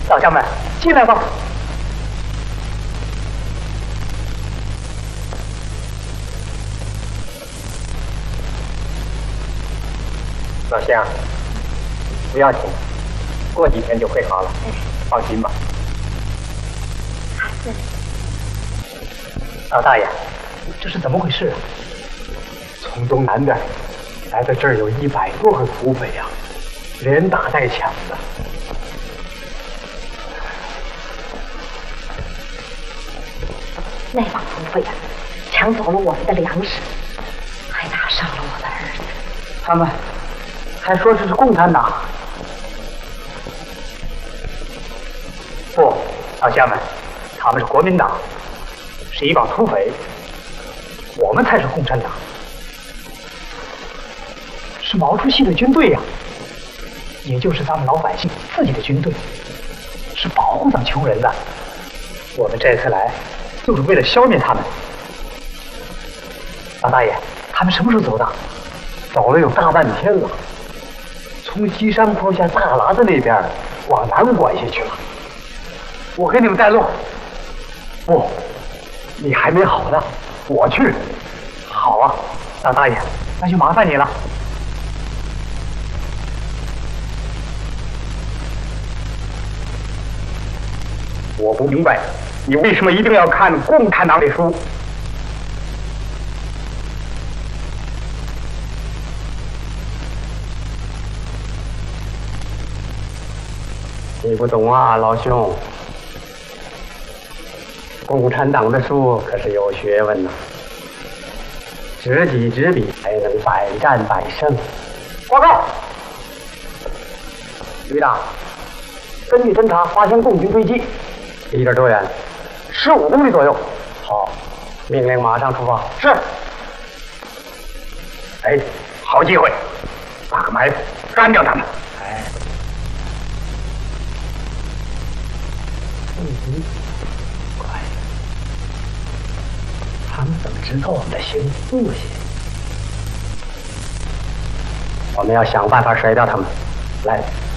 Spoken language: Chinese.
老乡们，进来吧。 老乡，不要紧，过几天就会好了。放心吧。 是。 老大爷，这是怎么回事啊？从东南边来到这儿有100多个土匪呀，连打带抢的。 那帮土匪呀，抢走了我们的粮食，还打伤了我的儿子。 他们还说这是共产党。不，老乡们，他们是国民党，是一帮土匪，我们才是共产党，是毛主席的军队呀，也就是咱们老百姓自己的军队，是保护咱穷人的。我们这次来就是为了消灭他们。老大爷，他们什么时候走的？走了有大半天了，从西山坡下大喇子那边往南拐下去了。我给你们带路。不，你还没好呢，我去。好啊，老大爷，那就麻烦你了。 我不明白，你为什么一定要看共产党的书？你不懂啊，老兄。共产党的书可是有学问呐，知己知彼，才能百战百胜。 报告，旅长，根据侦查发现共军追击， 离这多远 ？15公里左右。 好，命令马上出发。 是。 哎，好机会，打个埋伏，干掉他们。 哎。快！他们怎么知道我们的行路线？ 我们要想办法甩掉他们。来，